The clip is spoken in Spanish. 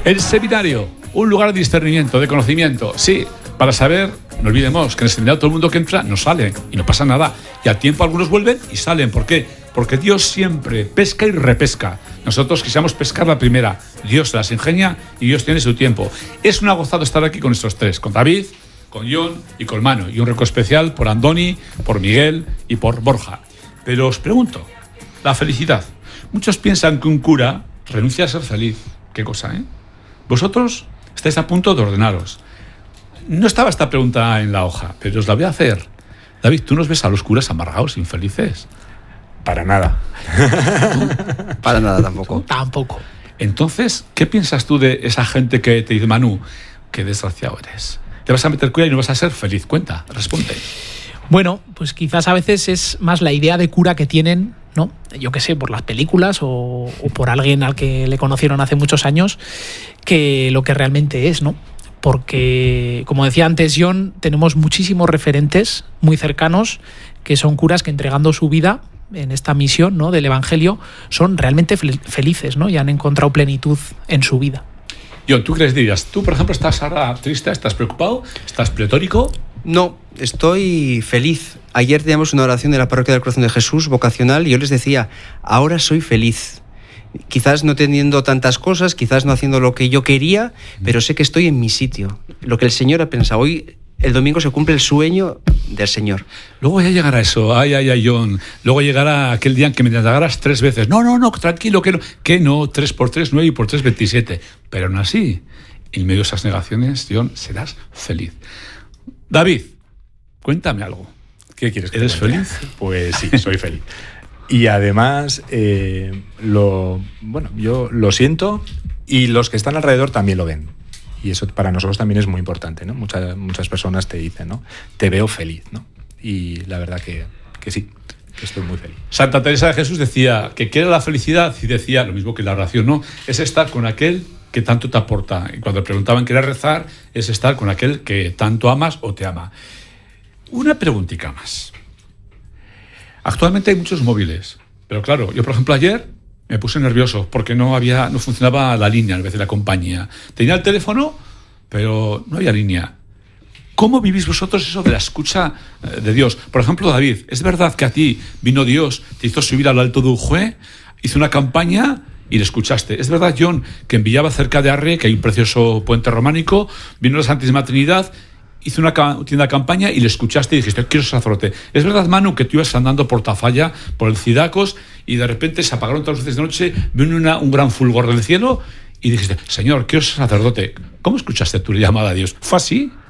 El seminario, un lugar de discernimiento, de conocimiento. Sí, para saber, no olvidemos que en el seminario todo el mundo que entra no sale y no pasa nada. Y al tiempo algunos vuelven y salen. ¿Por qué? Porque Dios siempre pesca y repesca. Nosotros quisiéramos pescar la primera. Dios se las ingenia y Dios tiene su tiempo. Es un gozado estar aquí con estos tres, con David, con John y con Manu. Y un recuerdo especial por Andoni, por Miguel y por Borja. Pero os pregunto, la felicidad. Muchos piensan que un cura renuncia a ser feliz. Qué cosa, ¿eh? Vosotros estáis a punto de ordenaros. No estaba esta pregunta en la hoja, pero os la voy a hacer. David, ¿tú nos ves a los curas amargados, infelices? Para nada. Para nada tampoco. Tampoco. Entonces, ¿qué piensas tú de esa gente que te dice, Manu, qué desgraciado eres? Te vas a meter cura y no vas a ser feliz. Cuenta, responde. Bueno, pues quizás a veces es más la idea de cura que tienen, ¿no? Yo qué sé, por las películas o por alguien al que le conocieron hace muchos años, que lo que realmente es, ¿no? Porque, como decía antes John, tenemos muchísimos referentes muy cercanos que son curas que entregando su vida en esta misión, ¿no?, del Evangelio, son realmente felices, ¿no? Y han encontrado plenitud en su vida. John, ¿tú qué les dirías? ¿Tú, por ejemplo, estás ahora triste, estás preocupado, estás pletórico? No, estoy feliz. Ayer teníamos una oración de la Parroquia del Corazón de Jesús, vocacional, y yo les decía, ahora soy feliz. Quizás no teniendo tantas cosas, quizás no haciendo lo que yo quería, pero sé que estoy en mi sitio. Lo que el Señor ha pensado. Hoy, el domingo, se cumple el sueño del Señor. Luego ya llegará eso, ay, John. Luego llegará aquel día en que me negaras 3 veces. No, tranquilo, que no, 3 por 3, 9 y por 3, 27. Pero aún así, en medio de esas negaciones, John, serás feliz. David, cuéntame algo. ¿Qué quieres que ¿Eres te cuente? feliz? Pues sí, soy feliz. Y además, yo lo siento y los que están alrededor también lo ven. Y eso para nosotros también es muy importante, ¿no? Muchas personas te dicen, ¿no? Te veo feliz, ¿no? Y la verdad que sí, que estoy muy feliz. Santa Teresa de Jesús decía que ¿qué era la felicidad? Y decía lo mismo que la oración, ¿no? Es estar con aquel que tanto te aporta. Y cuando preguntaban qué era rezar, es estar con aquel que tanto amas o te ama. Una preguntita más. Actualmente hay muchos móviles, pero claro, yo por ejemplo ayer me puse nervioso porque no funcionaba la línea en vez de la compañía. Tenía el teléfono, pero no había línea. ¿Cómo vivís vosotros eso de la escucha de Dios? Por ejemplo, David, ¿es verdad que a ti vino Dios, te hizo subir al alto de Ujue, hizo una campaña y le escuchaste? ¿Es verdad, John, que en Villaba, cerca de Arre, que hay un precioso puente románico, vino la Santísima Trinidad, hizo una tienda de campaña y le escuchaste y dijiste, quiero ser sacerdote? ¿Es verdad, Manu, que tú ibas andando por Tafalla, por el Cidacos, y de repente se apagaron todas las luces de noche, vino un gran fulgor del cielo y dijiste, Señor, quiero ser sacerdote? ¿Cómo escuchaste tu llamada a Dios? ¿Fue así?